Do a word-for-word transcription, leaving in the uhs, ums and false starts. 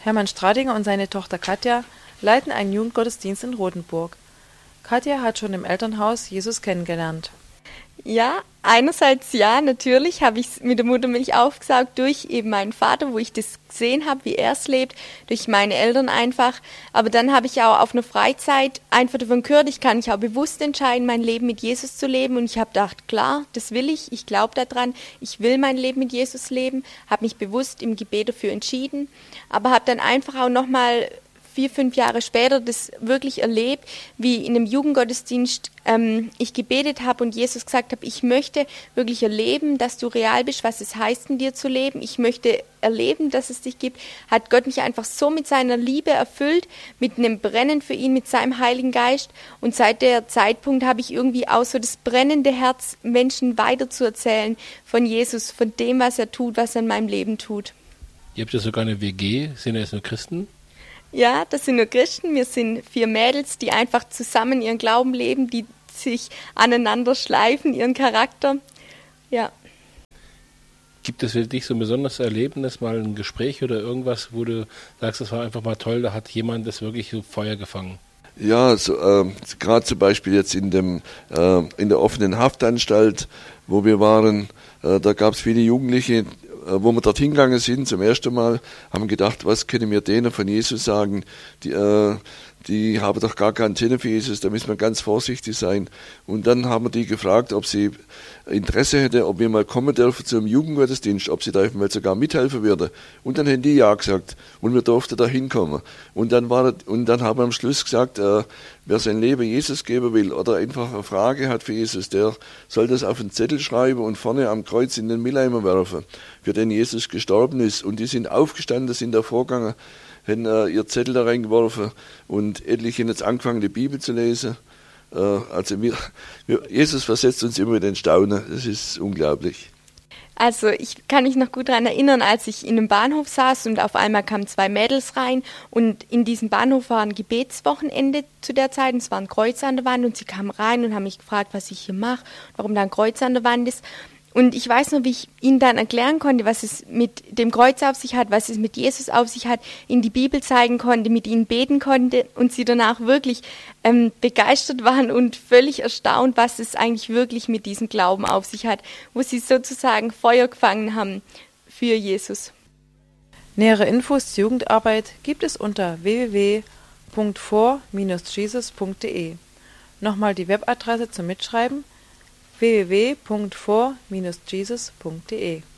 Hermann Stradinger und seine Tochter Katja leiten einen Jugendgottesdienst in Rothenburg. Katja hat schon im Elternhaus Jesus kennengelernt. Ja, einerseits ja, natürlich habe ich es mit der Muttermilch aufgesaugt durch eben meinen Vater, wo ich das gesehen habe, wie er es lebt, durch meine Eltern einfach. Aber dann habe ich auch auf einer Freizeit einfach davon gehört, ich kann mich auch bewusst entscheiden, mein Leben mit Jesus zu leben. Und ich habe gedacht, klar, das will ich, ich glaube daran, ich will mein Leben mit Jesus leben, habe mich bewusst im Gebet dafür entschieden, aber habe dann einfach auch nochmal vier, fünf Jahre später das wirklich erlebt, wie in einem Jugendgottesdienst ähm, ich gebetet habe und Jesus gesagt habe, ich möchte wirklich erleben, dass du real bist, was es heißt, in dir zu leben. Ich möchte erleben, dass es dich gibt. Hat Gott mich einfach so mit seiner Liebe erfüllt, mit einem Brennen für ihn, mit seinem Heiligen Geist. Und seit der Zeitpunkt habe ich irgendwie auch so das brennende Herz, Menschen weiterzuerzählen von Jesus, von dem, was er tut, was er in meinem Leben tut. Ihr habt ja sogar eine W G, sind ja jetzt nur Christen? Ja, das sind nur Christen. Wir sind vier Mädels, die einfach zusammen ihren Glauben leben, die sich aneinander schleifen, ihren Charakter. Ja. Gibt es für dich so ein besonderes Erlebnis, mal ein Gespräch oder irgendwas, wo du sagst, das war einfach mal toll, da hat jemand das wirklich so Feuer gefangen? Ja, so, äh, gerade zum Beispiel jetzt in, dem, äh, in der offenen Haftanstalt, wo wir waren, äh, da gab es viele Jugendliche, wo wir dorthin gegangen sind zum ersten Mal, haben gedacht, was können wir denen von Jesus sagen? Die, äh, die haben doch gar keinen Antenne für Jesus, da müssen wir ganz vorsichtig sein. Und dann haben wir die gefragt, ob sie Interesse hätte, ob wir mal kommen dürfen zum Jugendgottesdienst, ob sie da mal sogar mithelfen würde. Und dann haben die ja gesagt und wir durften da hinkommen. Und dann, war, und dann haben wir am Schluss gesagt, äh, wer sein Leben Jesus geben will oder einfach eine Frage hat für Jesus, der soll das auf einen Zettel schreiben und vorne am Kreuz in den Mülleimer werfen, für den Jesus gestorben ist. Und die sind aufgestanden, sind da vorgegangen, haben äh, ihr Zettel da reingeworfen und etliche haben jetzt angefangen, die Bibel zu lesen. Äh, also wir, wir, Jesus versetzt uns immer in den Staunen, das ist unglaublich. Also ich kann mich noch gut daran erinnern, als ich in einem Bahnhof saß und auf einmal kamen zwei Mädels rein und in diesem Bahnhof war ein Gebetswochenende zu der Zeit und es war ein Kreuz an der Wand und sie kamen rein und haben mich gefragt, was ich hier mache, warum da ein Kreuz an der Wand ist. Und ich weiß noch, wie ich ihnen dann erklären konnte, was es mit dem Kreuz auf sich hat, was es mit Jesus auf sich hat, ihnen die Bibel zeigen konnte, mit ihnen beten konnte und sie danach wirklich ähm, begeistert waren und völlig erstaunt, was es eigentlich wirklich mit diesem Glauben auf sich hat, wo sie sozusagen Feuer gefangen haben für Jesus. Nähere Infos zur Jugendarbeit gibt es unter w w w punkt for Bindestrich jesus punkt d e. Nochmal die Webadresse zum Mitschreiben: w w w punkt for Bindestrich jesus punkt d e.